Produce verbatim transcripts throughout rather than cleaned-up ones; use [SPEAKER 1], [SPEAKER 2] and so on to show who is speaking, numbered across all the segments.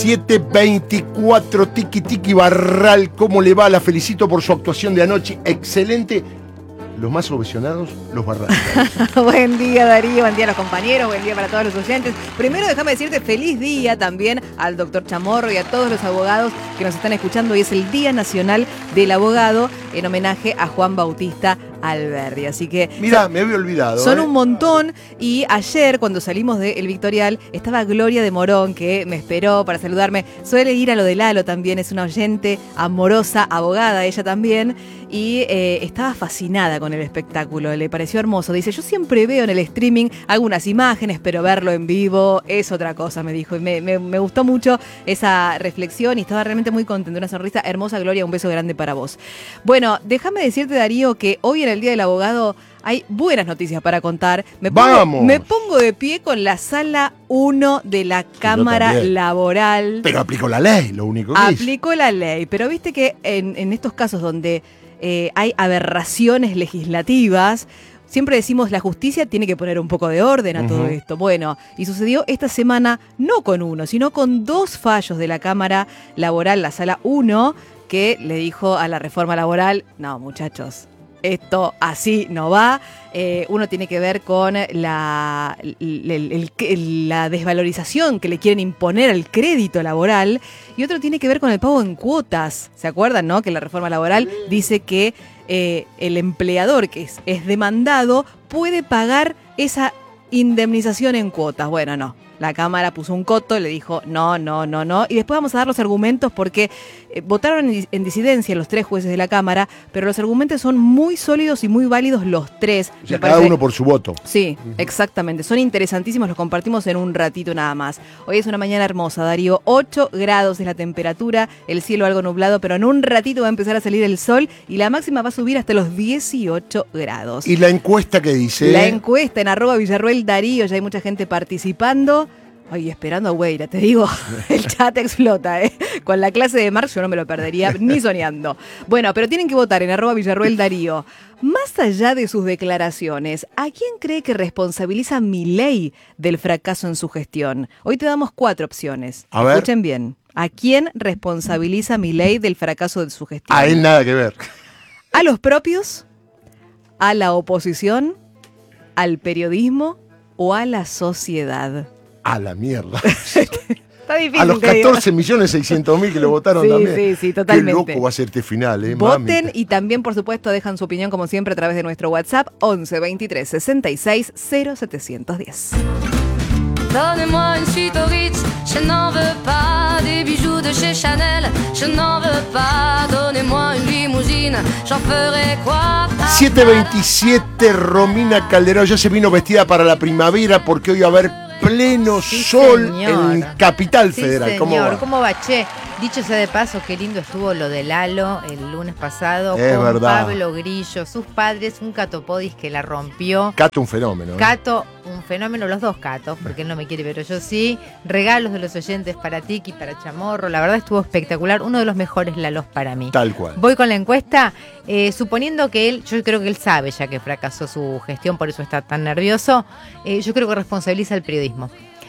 [SPEAKER 1] siete veinticuatro, Tiki Tiki Barral, ¿cómo le va? La felicito por su actuación de anoche, excelente. Los más ovacionados, los Barrales.
[SPEAKER 2] Buen día, Darío, buen día a los compañeros, buen día para todos los oyentes. Primero déjame decirte feliz día también al doctor Chamorro y a todos los abogados que nos están escuchando. Hoy es el Día Nacional del Abogado en homenaje a Juan Bautista Alberdi. Así que
[SPEAKER 1] mira, me había olvidado.
[SPEAKER 2] Son
[SPEAKER 1] ¿eh?
[SPEAKER 2] un montón. Y ayer, cuando salimos del Victorial, estaba Gloria de Morón, que me esperó para saludarme. Suele ir a lo de Lalo también, es una oyente amorosa, abogada ella también. Y eh, estaba fascinada con el espectáculo, le pareció hermoso. Dice, yo siempre veo en el streaming algunas imágenes, pero verlo en vivo es otra cosa, me dijo. Y me, me, me gustó mucho esa reflexión y estaba realmente muy contenta. Una sonrisa hermosa, Gloria, un beso grande para vos. Bueno, déjame decirte, Darío, que hoy en el Día del Abogado hay buenas noticias para contar. Me pongo,
[SPEAKER 1] ¡Vamos!
[SPEAKER 2] Me pongo de pie con la sala uno de la Cámara Laboral.
[SPEAKER 1] Pero aplicó la ley, lo único que hizo.
[SPEAKER 2] Aplicó la ley, pero viste que en, en estos casos donde eh, hay aberraciones legislativas, siempre decimos la justicia tiene que poner un poco de orden a uh-huh. todo esto. Bueno, y sucedió esta semana no con uno, sino con dos fallos de la Cámara Laboral, la sala uno, que le dijo a la reforma laboral, no muchachos, esto así no va. Eh, uno tiene que ver con la, el, el, el, la desvalorización que le quieren imponer al crédito laboral, y otro tiene que ver con el pago en cuotas. ¿Se acuerdan, no? Que la reforma laboral dice que eh, el empleador que es, es demandado puede pagar esa indemnización en cuotas. Bueno, no. La Cámara puso un coto, le dijo no, no, no, no. Y después vamos a dar los argumentos porque eh, votaron en, en disidencia los tres jueces de la Cámara, pero los argumentos son muy sólidos y muy válidos los tres.
[SPEAKER 1] O sea, cada uno por su voto.
[SPEAKER 2] Sí, uh-huh. exactamente. Son interesantísimos, los compartimos en un ratito nada más. Hoy es una mañana hermosa, Darío. ocho grados es la temperatura, el cielo algo nublado, pero en un ratito va a empezar a salir el sol y la máxima va a subir hasta los dieciocho grados.
[SPEAKER 1] ¿Y la encuesta qué dice?
[SPEAKER 2] La encuesta en arroba Villarroel Darío, ya hay mucha gente participando. Ay, esperando a Weira, te digo, el chat explota, ¿eh? Con la clase de Marx yo no me lo perdería ni soñando. Bueno, pero tienen que votar en arroba Villarroel Darío. Más allá de sus declaraciones, ¿a quién cree que responsabiliza Milei del fracaso en su gestión? Hoy te damos cuatro opciones.
[SPEAKER 1] A ver.
[SPEAKER 2] Escuchen bien. ¿A quién responsabiliza Milei del fracaso de su gestión?
[SPEAKER 1] A él nada que ver.
[SPEAKER 2] ¿A los propios? ¿A la oposición? ¿Al periodismo? ¿O a la sociedad?
[SPEAKER 1] A la mierda.
[SPEAKER 2] Está difícil.
[SPEAKER 1] A los catorce millones seiscientos mil que lo votaron
[SPEAKER 2] sí,
[SPEAKER 1] también.
[SPEAKER 2] Sí, sí, totalmente.
[SPEAKER 1] Qué loco va a ser este final, ¿eh?
[SPEAKER 2] Voten
[SPEAKER 1] Mamita.
[SPEAKER 2] Y también, por supuesto, dejan su opinión, como siempre, a través de nuestro WhatsApp once veintitrés sesenta y seis cero setecientos diez.
[SPEAKER 3] Donnez-moi une suite au Ritz, je n'en veux pas. Des bijoux de chez Chanel, je n'en veux pas. Donnez-moi une limousine, j'en ferai quoi?
[SPEAKER 1] siete veintisiete, Romina Calderón ya se vino vestida para la primavera porque hoy va a haber pleno
[SPEAKER 4] sí,
[SPEAKER 1] sol
[SPEAKER 4] señor.
[SPEAKER 1] en Capital
[SPEAKER 4] sí,
[SPEAKER 1] Federal.
[SPEAKER 4] Señor.
[SPEAKER 1] ¿Cómo va?
[SPEAKER 4] ¿Cómo va, che? Dicho sea de paso, qué lindo estuvo lo de Lalo el lunes pasado
[SPEAKER 1] es
[SPEAKER 4] con
[SPEAKER 1] verdad.
[SPEAKER 4] Pablo Grillo, sus padres, un catopodis que la rompió.
[SPEAKER 1] Cato un fenómeno. ¿eh?
[SPEAKER 4] Cato, un fenómeno, los dos Catos, porque él no me quiere, pero yo sí. Regalos de los oyentes para Tiki, para Chamorro. La verdad estuvo espectacular. Uno de los mejores Lalos para mí.
[SPEAKER 1] Tal cual.
[SPEAKER 4] Voy con la encuesta. Eh, suponiendo que él, yo creo que él sabe ya que fracasó su gestión, por eso está tan nervioso. Eh, yo creo que responsabiliza al periodismo.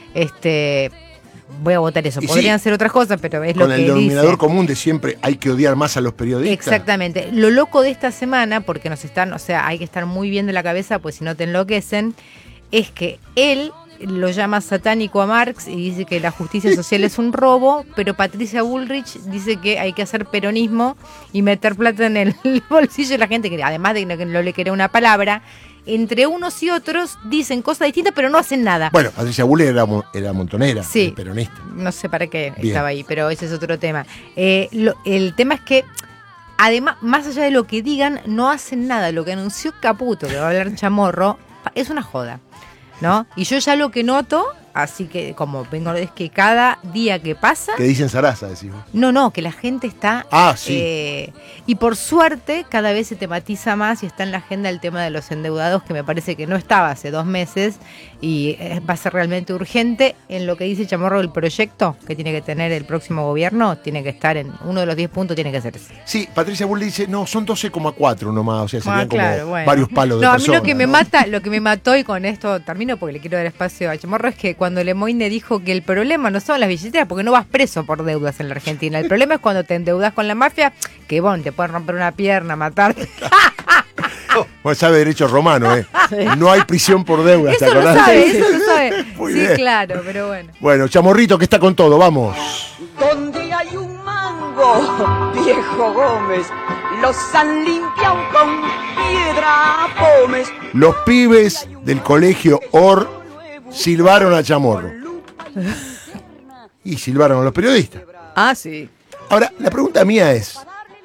[SPEAKER 4] Este, voy a votar eso.
[SPEAKER 1] Y
[SPEAKER 4] Podrían
[SPEAKER 1] sí,
[SPEAKER 4] ser otras cosas, pero es lo
[SPEAKER 1] con
[SPEAKER 4] que
[SPEAKER 1] el
[SPEAKER 4] dice.
[SPEAKER 1] denominador común de siempre hay que odiar más a los periodistas.
[SPEAKER 4] Exactamente. Lo loco de esta semana, porque nos están, o sea, hay que estar muy bien de la cabeza, pues si no te enloquecen, es que él lo llama satánico a Marx y dice que la justicia social es un robo, pero Patricia Bullrich dice que hay que hacer peronismo y meter plata en el bolsillo de la gente, que además de que no le quiere una palabra. Entre unos y otros dicen cosas distintas, pero no hacen nada.
[SPEAKER 1] Bueno, Patricia Bullrich era, era montonera,
[SPEAKER 4] sí,
[SPEAKER 1] peronista.
[SPEAKER 4] No sé para qué
[SPEAKER 1] Bien.
[SPEAKER 4] Estaba ahí, pero ese es otro tema. Eh, lo, el tema es que, además, más allá de lo que digan, no hacen nada. Lo que anunció Caputo, que va a hablar Chamorro, es una joda, ¿no? Y yo ya lo que noto, así que como vengo, es que cada día que pasa...
[SPEAKER 1] Que dicen Sarasa, decimos.
[SPEAKER 4] No, no, que la gente está...
[SPEAKER 1] Ah, sí.
[SPEAKER 4] Eh, y por suerte, cada vez se tematiza más y está en la agenda el tema de los endeudados, que me parece que no estaba hace dos meses y eh, va a ser realmente urgente. En lo que dice Chamorro, el proyecto que tiene que tener el próximo gobierno, tiene que estar en uno de los diez puntos, tiene que ser ese.
[SPEAKER 1] Sí, Patricia Bullrich dice, no, son doce coma cuatro nomás, o sea, serían
[SPEAKER 4] Ah, claro,
[SPEAKER 1] como
[SPEAKER 4] bueno.
[SPEAKER 1] varios palos de
[SPEAKER 4] No,
[SPEAKER 1] personas.
[SPEAKER 4] a mí lo que me
[SPEAKER 1] ¿no?
[SPEAKER 4] mata, lo que me mató, y con esto termino porque le quiero dar espacio a Chamorro, es que cuando cuando Lemoyne dijo que el problema no son las billeteras, porque no vas preso por deudas en la Argentina. El problema es cuando te endeudas con la mafia, que bueno, te pueden romper una pierna, matarte.
[SPEAKER 1] Bueno, sabe derecho romano, ¿eh? Sí. No hay prisión por deuda.
[SPEAKER 4] Eso lo sabe, eso lo sabe. Muy sí, bien. Claro, pero bueno.
[SPEAKER 1] Bueno, Chamorrito, que está con todo, vamos.
[SPEAKER 5] Donde hay un mango, viejo Gómez, los han limpiado con piedra Pómez.
[SPEAKER 1] Los pibes del colegio Or silbaron a Chamorro. Y silbaron a los periodistas.
[SPEAKER 2] Ah, sí.
[SPEAKER 1] Ahora, la pregunta mía es,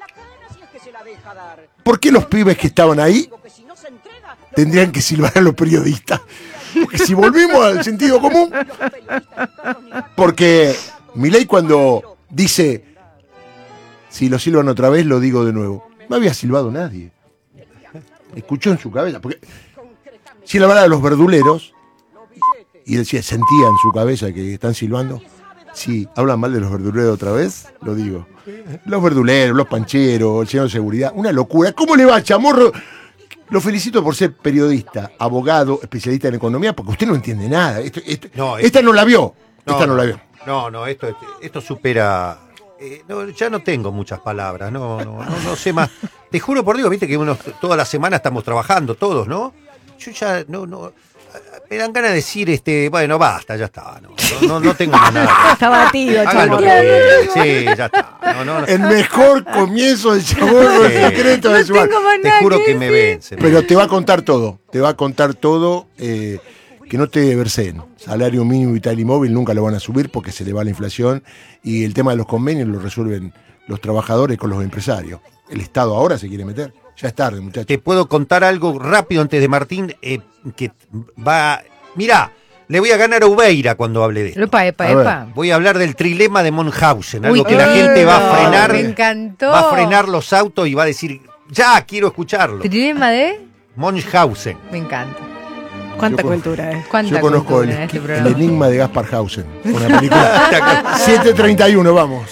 [SPEAKER 1] ¿por qué los pibes que estaban ahí tendrían que silbar a los periodistas? Porque si volvimos al sentido común, porque Milei cuando dice, si lo silban otra vez, lo digo de nuevo, no había silbado nadie. Escuchó en su cabeza, porque si él hablaba de los verduleros, y él decía, sentía en su cabeza que están silbando, si hablan mal de los verduleros otra vez, lo digo. Los verduleros, los pancheros, el señor de seguridad, una locura. ¿Cómo le va, Chamorro? Lo felicito por ser periodista, abogado, especialista en economía, porque usted no entiende nada. Esto, esto, no, esto, esta no la vio.
[SPEAKER 6] No,
[SPEAKER 1] esta no la vio.
[SPEAKER 6] No, no, esto, esto supera. Eh, no, ya no tengo muchas palabras, no, no, no, no sé más. Te juro por Dios, viste que uno, toda la semana estamos trabajando todos, ¿no? Yo ya no, no. Me dan ganas de decir, este, bueno, basta, ya está. No, no, no tengo más nada.
[SPEAKER 2] Está batido,
[SPEAKER 6] Chamorro. Sí, ya está. No, no, no.
[SPEAKER 1] El mejor comienzo del Chamorro sí. secreto de su
[SPEAKER 4] no
[SPEAKER 6] Te juro que, que me vence.
[SPEAKER 1] Pero te va a contar todo. Te va a contar todo. Eh, que no te verseen. Salario mínimo vital y móvil nunca lo van a subir porque se le va la inflación. Y el tema de los convenios lo resuelven los trabajadores con los empresarios. El Estado ahora se quiere meter. Ya es tarde, muchachos.
[SPEAKER 6] Te puedo contar algo rápido antes de Martín, eh, que va... Mirá, le voy a ganar a Ubeira cuando hable de esto.
[SPEAKER 4] Epa, epa, epa.
[SPEAKER 6] Voy a hablar del trilema de Monhausen, algo
[SPEAKER 4] Uy,
[SPEAKER 6] que la gente va a frenar.
[SPEAKER 4] Me encantó.
[SPEAKER 6] Va a frenar los autos y va a decir, ya, quiero escucharlo.
[SPEAKER 4] ¿Trilema de?
[SPEAKER 6] Monhausen.
[SPEAKER 4] Me encanta.
[SPEAKER 2] Cuánta
[SPEAKER 1] yo
[SPEAKER 2] cultura, ¿eh?
[SPEAKER 4] ¿Cuánta
[SPEAKER 1] yo conozco
[SPEAKER 4] cultura
[SPEAKER 1] el,
[SPEAKER 4] en este
[SPEAKER 1] el
[SPEAKER 4] programa?
[SPEAKER 1] enigma de Gaspar Hausen. Una película. siete treinta y uno, vamos.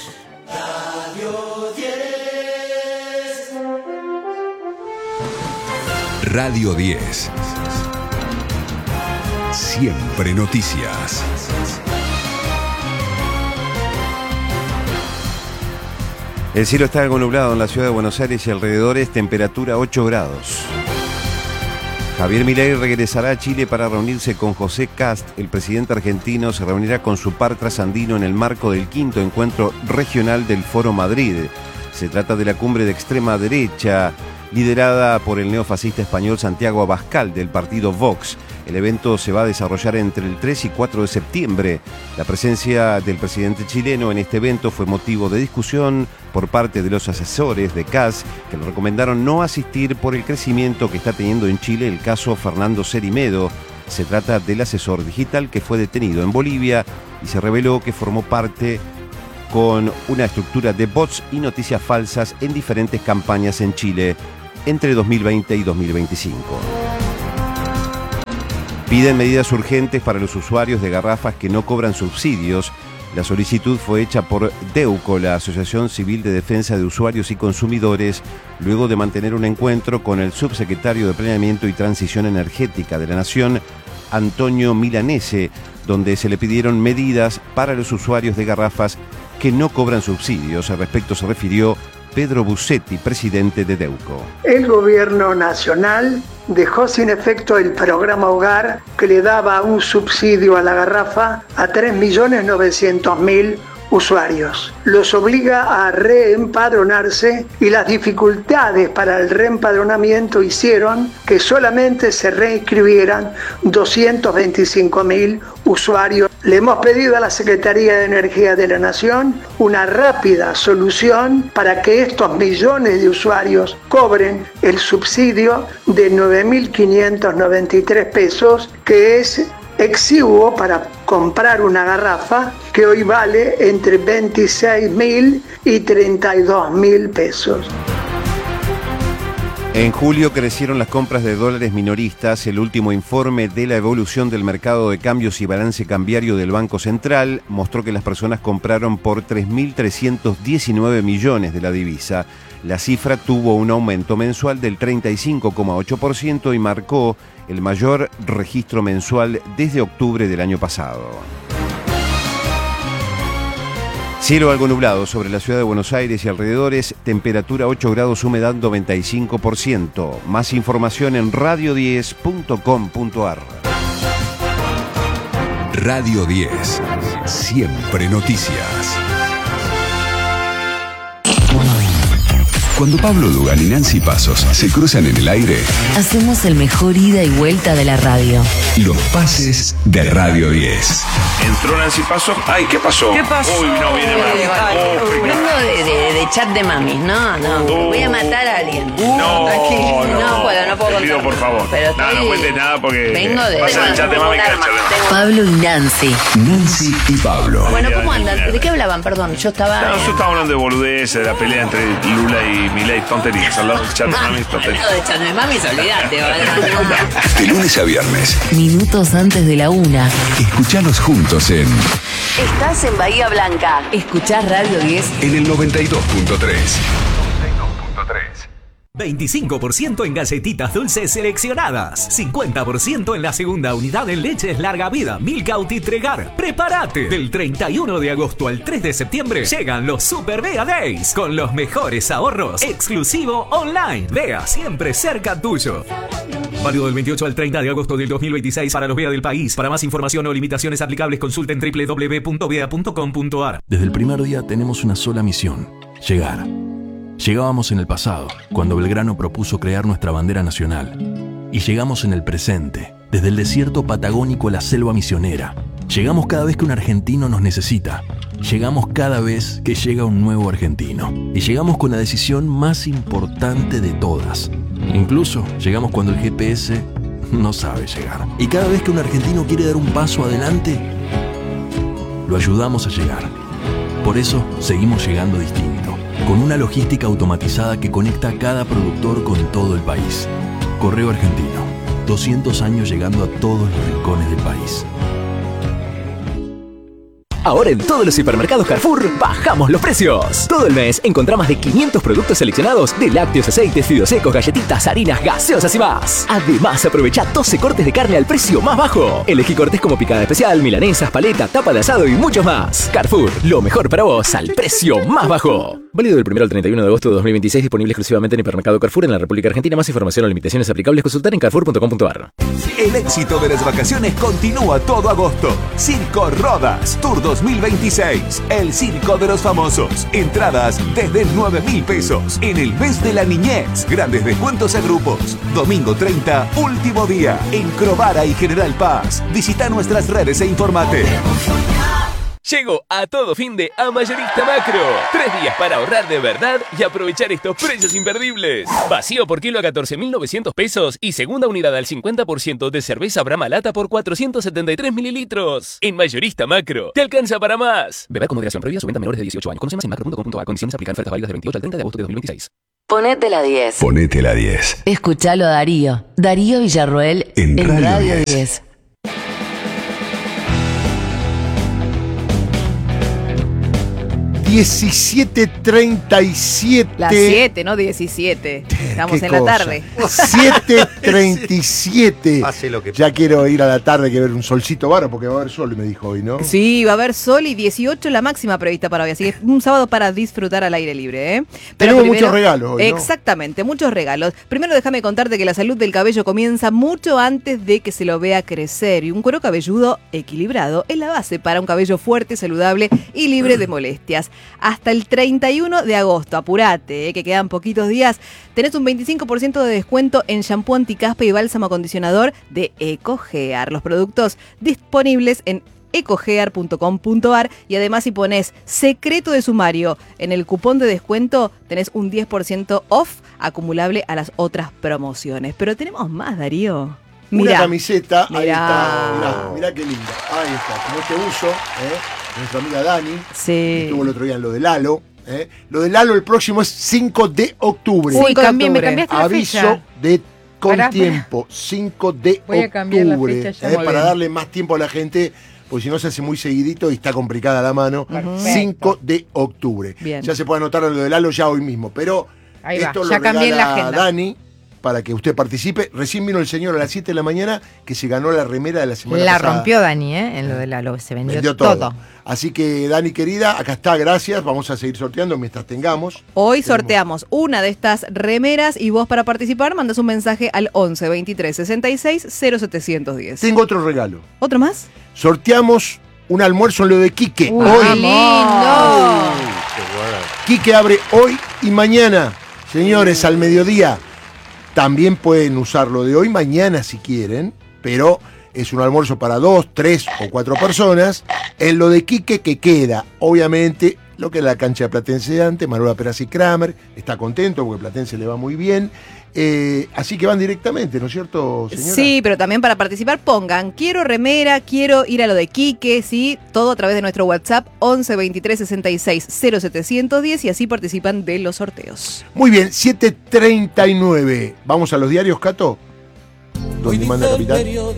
[SPEAKER 7] Radio diez. Siempre noticias.
[SPEAKER 8] El cielo está algo nublado en la ciudad de Buenos Aires y alrededores, temperatura ocho grados. Javier Milei regresará a Chile para reunirse con José Kast. El presidente argentino se reunirá con su par trasandino en el marco del quinto encuentro regional del Foro Madrid. Se trata de la cumbre de extrema derecha, liderada por el neofascista español Santiago Abascal del partido Vox. El evento se va a desarrollar entre el tres y cuatro de septiembre. La presencia del presidente chileno en este evento fue motivo de discusión por parte de los asesores de Kast, que le recomendaron no asistir por el crecimiento que está teniendo en Chile el caso Fernando Cerimedo. Se trata del asesor digital que fue detenido en Bolivia y se reveló que formó parte con una estructura de bots y noticias falsas en diferentes campañas en Chile entre dos mil veinte y dos mil veinticinco. Piden medidas urgentes para los usuarios de garrafas que no cobran subsidios. La solicitud fue hecha por DEUCO, la Asociación Civil de Defensa de Usuarios y Consumidores, luego de mantener un encuentro con el subsecretario de Planeamiento y Transición Energética de la Nación, Antonio Milanese, donde se le pidieron medidas para los usuarios de garrafas que no cobran subsidios. Al respecto se refirió Pedro Bussetti, presidente de DEUCO.
[SPEAKER 9] El gobierno nacional dejó sin efecto el programa Hogar, que le daba un subsidio a la garrafa a tres millones novecientos mil usuarios. Los obliga a reempadronarse y las dificultades para el reempadronamiento hicieron que solamente se reinscribieran doscientos veinticinco mil usuarios. Le hemos pedido a la Secretaría de Energía de la Nación una rápida solución para que estos millones de usuarios cobren el subsidio de nueve mil quinientos noventa y tres pesos, que es exiguo para comprar una garrafa que hoy vale entre veintiséis mil y treinta y dos mil pesos.
[SPEAKER 8] En julio crecieron las compras de dólares minoristas. El último informe de la evolución del mercado de cambios y balance cambiario del Banco Central mostró que las personas compraron por tres mil trescientos diecinueve millones de la divisa. La cifra tuvo un aumento mensual del treinta y cinco coma ocho por ciento y marcó el mayor registro mensual desde octubre del año pasado. Cielo algo nublado sobre la ciudad de Buenos Aires y alrededores, temperatura ocho grados, humedad noventa y cinco por ciento. Más información en radio diez punto com punto ar.
[SPEAKER 7] Radio diez. Siempre noticias. Cuando Pablo Dugan y Nancy Pasos se cruzan en el aire,
[SPEAKER 10] hacemos el mejor ida y vuelta de la radio.
[SPEAKER 7] Los pases de Radio diez.
[SPEAKER 11] Entró Nancy Pasos. Ay, ¿qué pasó?
[SPEAKER 10] ¿Qué pasó?
[SPEAKER 11] Uy, no viene mami. Oh,
[SPEAKER 10] Vengo de, de, de chat de mamis. No, no.
[SPEAKER 11] Oh.
[SPEAKER 10] Voy a matar a alguien.
[SPEAKER 11] No,
[SPEAKER 10] no. No puedo, no puedo
[SPEAKER 11] Te pido,
[SPEAKER 10] contar.
[SPEAKER 11] por favor.
[SPEAKER 10] Pero
[SPEAKER 11] no, no cuentes nada porque
[SPEAKER 10] vengo de...
[SPEAKER 11] pasa el chat de mami, que el chat de mami.
[SPEAKER 10] Pablo y Nancy.
[SPEAKER 7] Nancy y Pablo.
[SPEAKER 10] Bueno, ¿cómo andan? ¿De qué hablaban? Perdón, yo estaba...
[SPEAKER 11] No, yo estaba hablando de boludeces, de la pelea entre Lula y Milei, tonterías. Al lado del chat de mami, tonterías.
[SPEAKER 10] Hablando de chat de mamis, olvídate.
[SPEAKER 7] De lunes a viernes.
[SPEAKER 10] Minutos antes de la una.
[SPEAKER 7] Escuchanos juntos en...
[SPEAKER 10] Estás en Bahía Blanca. Escuchás Radio diez.
[SPEAKER 7] En el noventa y dos punto tres.
[SPEAKER 12] veinticinco por ciento en galletitas dulces seleccionadas. cincuenta por ciento en la segunda unidad en leches larga vida. Milkout y Tregar. ¡Prepárate! Del treinta y uno de agosto al tres de septiembre llegan los Super Bea Days con los mejores ahorros. Exclusivo online. Bea, siempre cerca tuyo. Válido del veintiocho al treinta de agosto del dos mil veintiséis para los Bea del país. Para más información o limitaciones aplicables consulten doble u doble u doble u punto bea punto com punto ar.
[SPEAKER 13] Desde el primer día tenemos una sola misión: llegar. Llegábamos en el pasado, cuando Belgrano propuso crear nuestra bandera nacional. Y llegamos en el presente, desde el desierto patagónico a la selva misionera. Llegamos cada vez que un argentino nos necesita. Llegamos cada vez que llega un nuevo argentino. Y llegamos con la decisión más importante de todas. Incluso llegamos cuando el G P S no sabe llegar. Y cada vez que un argentino quiere dar un paso adelante, lo ayudamos a llegar. Por eso seguimos llegando distinto, con una logística automatizada que conecta a cada productor con todo el país. Correo Argentino, doscientos años llegando a todos los rincones del país.
[SPEAKER 14] Ahora en todos los hipermercados Carrefour bajamos los precios. Todo el mes encontrá más de quinientos productos seleccionados de lácteos, aceites, fideos secos, galletitas, harinas, gaseosas y más. Además, aprovecha doce cortes de carne al precio más bajo. Elegí cortes como picada especial, milanesas, paleta, tapa de asado y muchos más. Carrefour, lo mejor para vos al precio más bajo. Válido del primero al treinta y uno de agosto de dos mil veintiséis, disponible exclusivamente en hipermercado Carrefour en la República Argentina. Más información o limitaciones aplicables consultar en carrefour punto com punto ar.
[SPEAKER 15] El éxito de las vacaciones continúa todo agosto. Circo Rodas Tour dos mil veintiséis. El circo de los famosos. Entradas desde nueve mil pesos. En el mes de la niñez. Grandes descuentos a grupos. Domingo treinta, último día. En Crovara y General Paz. Visita nuestras redes e informate.
[SPEAKER 16] Llego a todo fin de a Mayorista Macro. Tres días para ahorrar de verdad y aprovechar estos precios imperdibles. Vacío por kilo a catorce mil novecientos pesos y segunda unidad al cincuenta por ciento de cerveza Brahma Lata por cuatrocientos setenta y tres mililitros. En Mayorista Macro, te alcanza para más. Beber con moderación, prohibida su venta a menores de dieciocho años. Conoce más en macro punto com punto a. Condiciones aplican. Ofertas válidas del veintiocho al treinta de agosto de dos mil veintiséis.
[SPEAKER 10] Ponete la diez.
[SPEAKER 7] Ponete la diez.
[SPEAKER 10] Escuchalo a Darío. Darío Villarroel
[SPEAKER 7] en,
[SPEAKER 10] en
[SPEAKER 7] Radio,
[SPEAKER 10] Radio
[SPEAKER 7] diez.
[SPEAKER 10] diez.
[SPEAKER 1] diecisiete treinta y siete.
[SPEAKER 2] Las siete, no diecisiete. Estamos
[SPEAKER 1] Qué
[SPEAKER 2] en la
[SPEAKER 1] cosa.
[SPEAKER 2] tarde.
[SPEAKER 1] siete treinta y siete.
[SPEAKER 6] Pase lo que
[SPEAKER 1] Ya quiero ir a la tarde que ver un solcito baro porque va a haber sol, me dijo hoy, ¿no?
[SPEAKER 2] Sí, va a haber sol y dieciocho la máxima prevista para hoy. Así que un sábado para disfrutar al aire libre, ¿eh? Pero
[SPEAKER 1] Tenemos muchos regalos hoy, ¿no?
[SPEAKER 2] Exactamente, muchos regalos. Primero déjame contarte que la salud del cabello comienza mucho antes de que se lo vea crecer. Y un cuero cabelludo equilibrado es la base para un cabello fuerte, saludable y libre de molestias. Hasta el treinta y uno de agosto, apurate, ¿eh? Que quedan poquitos días. Tenés un veinticinco por ciento de descuento en shampoo anticaspa y bálsamo acondicionador de EcoGear. Los productos disponibles en ecogear punto com punto ar y además si pones secreto de sumario en el cupón de descuento tenés un diez por ciento off acumulable a las otras promociones. Pero tenemos más, Darío. Mirá.
[SPEAKER 1] Una camiseta, ahí
[SPEAKER 2] Mirá.
[SPEAKER 1] está, mirá, mirá qué linda. Ahí está, como este uso, ¿eh? Nuestra amiga Dani,
[SPEAKER 2] Sí.
[SPEAKER 1] que estuvo el otro día en lo de Lalo, ¿eh? Lo de Lalo el próximo es cinco de octubre.
[SPEAKER 4] Uy, cambié, me cambiaste la
[SPEAKER 1] Aviso
[SPEAKER 4] fecha.
[SPEAKER 1] de con
[SPEAKER 4] Pará,
[SPEAKER 1] tiempo, cinco de
[SPEAKER 4] Voy a cambiar la
[SPEAKER 1] octubre,
[SPEAKER 4] fecha ya.
[SPEAKER 1] ¿eh?
[SPEAKER 4] Muy
[SPEAKER 1] Para
[SPEAKER 4] bien.
[SPEAKER 1] darle más tiempo a la gente, porque si no se hace muy seguidito y está complicada la mano.
[SPEAKER 4] Perfecto.
[SPEAKER 1] cinco de octubre.
[SPEAKER 2] Bien.
[SPEAKER 1] Ya se puede anotar lo de Lalo ya hoy mismo, pero
[SPEAKER 4] Ahí va,
[SPEAKER 1] esto
[SPEAKER 4] ya
[SPEAKER 1] lo
[SPEAKER 4] cambié
[SPEAKER 1] regala
[SPEAKER 4] la agenda.
[SPEAKER 1] Dani para que usted participe. Recién vino el señor a las siete de la mañana que se ganó la remera de la semana
[SPEAKER 4] La
[SPEAKER 1] pasada.
[SPEAKER 4] rompió Dani, ¿eh? En lo de Lalo, se vendió,
[SPEAKER 1] Vendió todo.
[SPEAKER 4] todo.
[SPEAKER 1] Así que, Dani querida, acá está, gracias. Vamos a seguir sorteando mientras tengamos.
[SPEAKER 2] Hoy sorteamos una de estas remeras y vos para participar mandas un mensaje al once veintitrés sesenta y seis cero setecientos diez.
[SPEAKER 1] Tengo otro regalo.
[SPEAKER 2] ¿Otro más?
[SPEAKER 1] Sorteamos un almuerzo en lo de Quique.
[SPEAKER 2] Uy,
[SPEAKER 1] hoy.
[SPEAKER 2] qué lindo.
[SPEAKER 1] Quique abre hoy y mañana. Señores, al mediodía. También pueden usarlo de hoy, mañana si quieren, pero es un almuerzo para dos, tres o cuatro personas. En lo de Quique que queda, obviamente, lo que es la cancha de Platense de antes, Manuela Perazzi Kramer, está contento porque Platense le va muy bien. Eh, así que van directamente, ¿no es cierto, señora?
[SPEAKER 2] Sí, pero también para participar pongan, quiero remera, quiero ir a lo de Quique, sí, todo a través de nuestro WhatsApp once veintitrés sesenta y seis cero setecientos diez y así participan de los sorteos.
[SPEAKER 1] Muy bien, siete treinta y nueve. Vamos a los diarios, Cato. ¿Dónde manda Capital?